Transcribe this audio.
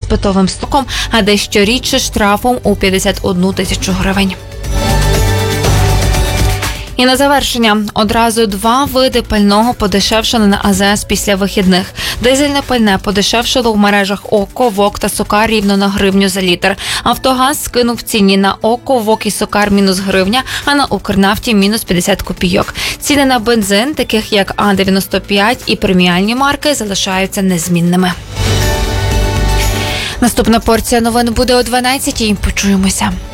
іспитовим строком, а дещо рідше штрафом у 51 тисячу гривень. І на завершення. Одразу 2 види пального подешевшали на АЗС після вихідних. Дизельне пальне подешевшало в мережах ОККО, ВОК та СОКАР рівно на гривню за літр. Автогаз скинув в ціні на ОККО, ВОК і СОКАР мінус гривня, а на Укрнафті мінус 50 копійок. Ціни на бензин, таких як А-95 і преміальні марки, залишаються незмінними. Наступна порція новин буде о 12-й. Почуємося.